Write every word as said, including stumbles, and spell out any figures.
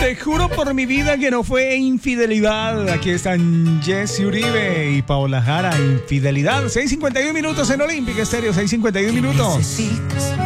Te juro por mi vida que no fue infidelidad. Aquí están Jesse Uribe y Paola Jara. Infidelidad. seis cincuenta y uno minutos en Olímpica Estéreo. seis cincuenta y uno minutos.